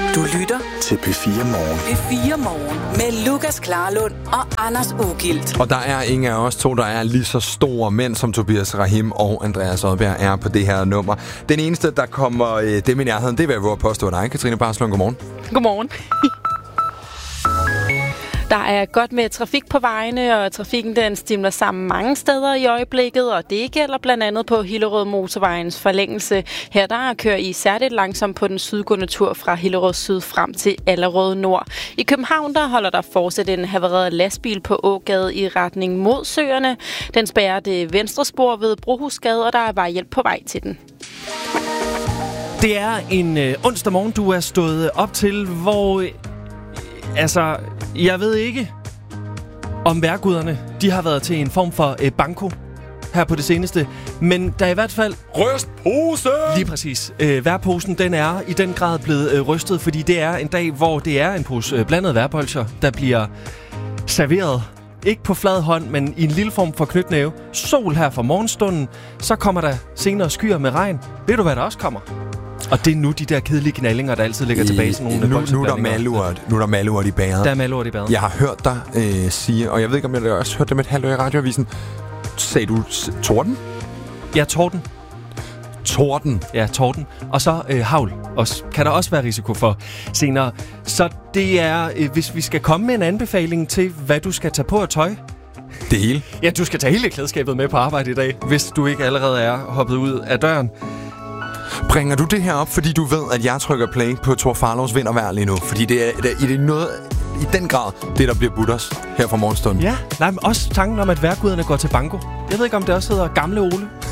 Du lytter til P4 Morgen. P4 Morgen med Lukas Klarlund og Anders Ugilt. Og der er ingen af os to, der er lige så store mænd som Tobias Rahim og Andreas Odbjerg er på det her nummer. Den eneste, der kommer dem i nærheden, det vil jeg våge påstå dig. Katrine Barslund, godmorgen. Godmorgen. Der er godt med trafik på vejene, og trafikken den stimler sammen mange steder i øjeblikket, og det gælder blandt andet på Hillerød Motorvejens forlængelse. Her der kører I særligt langsomt på den sydgående tur fra Hillerød Syd frem til Allerød Nord. I København der holder der fortsat en havareret lastbil på Ågade i retning mod Søerne. Den spærrer det venstre spor ved Brohusgade, og der er vejhjælp på vej til den. Det er en onsdag morgen, du er stået op til, hvor... jeg ved ikke, om vejrguderne, de har været til en form for banko her på det seneste. Men der er i hvert fald... Rystpose! Lige præcis. Vejrposen, den er i den grad blevet rystet, fordi det er en dag, hvor det er en pose blandet vejrbolcher, der bliver serveret. Ikke på flad hånd, men i en lille form for knytnæve. Sol her fra morgenstunden. Så kommer der senere skyer med regn. Ved du, hvad der også kommer? Og det er nu de der kedelige knallinger, der altid ligger tilbage til nogle bolsjeblandinger. Nu er der malurt i bæret. Der er malurt i bæret. Jeg har hørt dig sige, og jeg ved ikke, om jeg også hørte dem et halvt år i radioavisen. Sagde du torden? Ja, torden. Torden? Ja, torden. Og så hagl. Også, kan der også være risiko for senere. Så det er, hvis vi skal komme med en anbefaling til, hvad du skal tage på af tøj. Det hele? Ja, du skal tage hele klædeskabet med på arbejde i dag, hvis du ikke allerede er hoppet ud af døren. Bringer du det her op, fordi du ved, at jeg trykker play på Thor Farlows Vintervejr lige nu? Fordi det er noget i den grad, det der bliver budt os her fra morgenstunden. Ja, nej, men også tanken om, at vejrguderne går til banko. Jeg ved ikke, om det også hedder Gamle Ole.